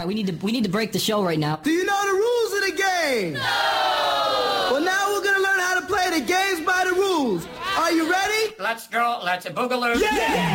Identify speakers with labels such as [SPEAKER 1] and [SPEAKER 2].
[SPEAKER 1] right, we need to break the show right now.
[SPEAKER 2] Do you know the rules of the game? No! Well, now we're gonna learn how to play the games by the rules. Are you ready?
[SPEAKER 3] Let's go. Let's boogaloo.
[SPEAKER 2] Yeah!